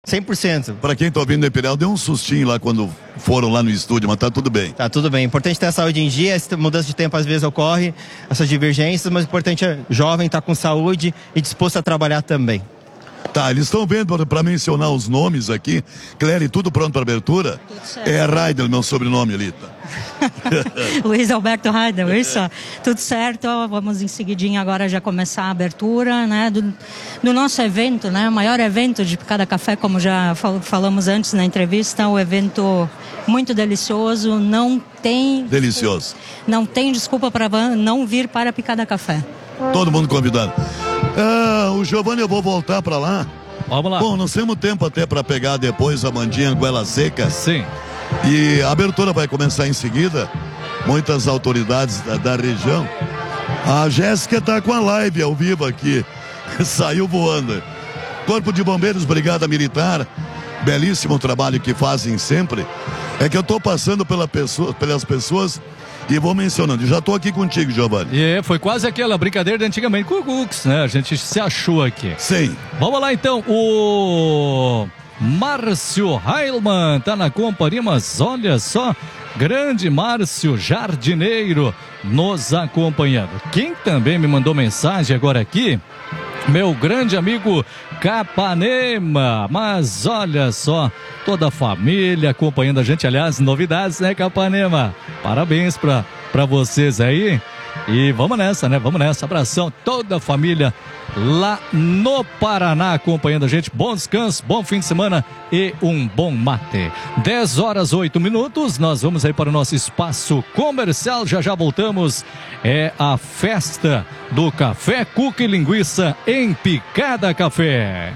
100%. Pra quem tá ouvindo no Imperial, deu um sustinho lá quando foram lá no estúdio, mas tá tudo bem. Tá tudo bem. Importante ter a saúde em dia, essa mudança de tempo às vezes ocorre, essas divergências, mas o importante é jovem, estar com saúde e disposto a trabalhar também. Tá, eles estão vendo para mencionar os nomes aqui. Cléry, tudo pronto para abertura? Tudo certo. É Raidel, meu sobrenome ali, tá? Luiz Alberto Raidel, isso? Tudo certo, vamos em seguidinho agora já começar a abertura, né, do nosso evento, né, o maior evento de Picada Café, como já falamos antes na entrevista, um evento muito delicioso, Delicioso. Não tem desculpa para não vir para Picada Café. Todo mundo convidado. O Giovanni, eu vou voltar para lá. Vamos lá. Bom, nós temos tempo até para pegar depois a mandinha goela seca. Sim. E a abertura vai começar em seguida. Muitas autoridades da região. A Jéssica está com a live ao vivo aqui. Saiu voando. Corpo de Bombeiros, Brigada Militar. Belíssimo trabalho que fazem sempre. É que eu estou passando pelas pessoas e vou mencionando. Já estou aqui contigo, Giovanni. Foi quase aquela brincadeira de antigamente. Cucucs, né? A gente se achou aqui. Sim. Vamos lá então. O Márcio Heilmann tá na companhia, mas olha só, grande Márcio Jardineiro nos acompanhando. Quem também me mandou mensagem agora aqui, meu grande amigo Capanema, mas olha só, toda a família acompanhando a gente, aliás, novidades, né, Capanema? Parabéns pra vocês aí. E vamos nessa, né? Vamos nessa. Abração, toda a família lá no Paraná acompanhando a gente. Bom descanso, bom fim de semana e um bom mate. 10h08, nós vamos aí para o nosso espaço comercial. Já voltamos. É a festa do Café Cuca e Linguiça em Picada Café.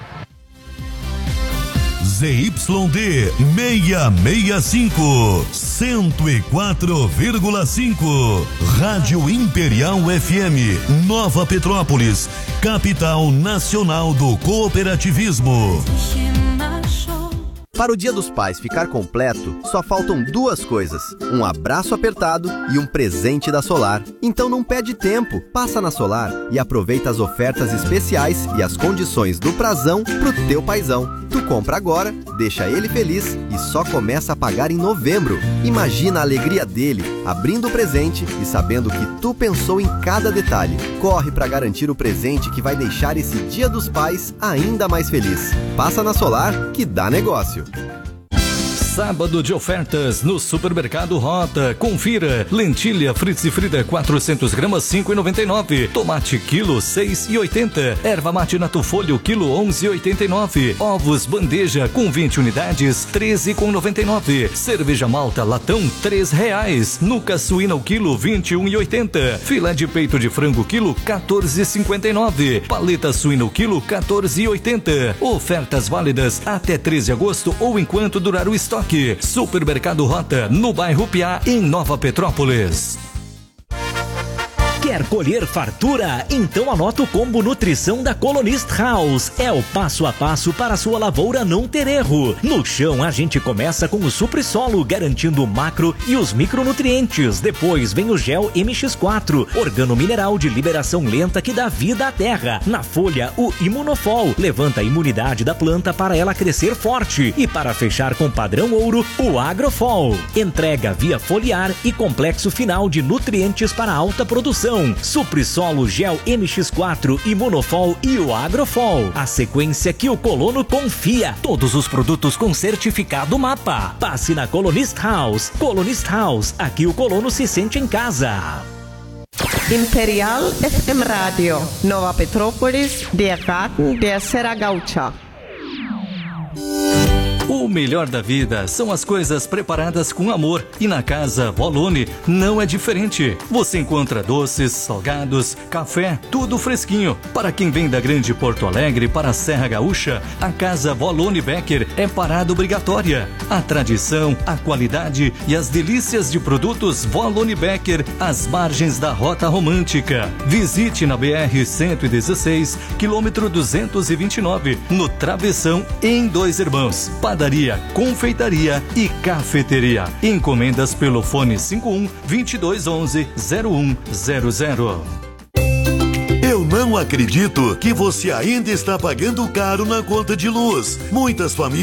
ZYD 665, 104,5. Rádio Imperial FM, Nova Petrópolis, capital nacional do cooperativismo. Para o Dia dos Pais ficar completo, só faltam duas coisas: um abraço apertado e um presente da Solar. Então não perde tempo, passa na Solar e aproveita as ofertas especiais e as condições do prazão pro teu paizão. Tu compra agora, deixa ele feliz e só começa a pagar em novembro. Imagina a alegria dele, abrindo o presente e sabendo que tu pensou em cada detalhe. Corre para garantir o presente que vai deixar esse Dia dos Pais ainda mais feliz. Passa na Solar que dá negócio. Sábado de ofertas no Supermercado Rota. Confira: lentilha Fritz e Frida 400 gramas 5,99, tomate quilo 6,80, erva mate Nato Folho quilo 11,89, ovos bandeja com 20 unidades 13,99, cerveja malta latão R$3, nuca suína o quilo 21,80, filé de peito de frango quilo 14,59, paleta suína o quilo 14,80. Ofertas válidas até 13 de agosto ou enquanto durar o estoque. Supermercado Rota, no bairro Piá, em Nova Petrópolis. Quer colher fartura? Então anota o combo nutrição da Colonist House. É o passo a passo para a sua lavoura não ter erro. No chão a gente começa com o supri-solo, garantindo o macro e os micronutrientes. Depois vem o gel MX4, organomineral de liberação lenta que dá vida à terra. Na folha, o Imunofol, levanta a imunidade da planta para ela crescer forte. E para fechar com padrão ouro, o Agrofol. Entrega via foliar e complexo final de nutrientes para alta produção. Supri-solo, gel MX4, Imunofol e o Agrofol. A sequência que o colono confia. Todos os produtos com certificado MAPA. Passe na Colonist House. Colonist House, aqui o colono se sente em casa. Imperial FM Radio, Nova Petrópolis, der Garten der Serra Gaúcha. O melhor da vida são as coisas preparadas com amor, e na Casa Volone não é diferente. Você encontra doces, salgados, café, tudo fresquinho. Para quem vem da Grande Porto Alegre para a Serra Gaúcha, a Casa Volone Becker é parada obrigatória. A tradição, a qualidade e as delícias de produtos Volone Becker, às margens da Rota Romântica. Visite na BR-116, quilômetro 229, no Travessão, em Dois Irmãos. Padaria, confeitaria e cafeteria. Encomendas pelo fone 51-2211-0100. Eu não acredito que você ainda está pagando caro na conta de luz. Muitas famílias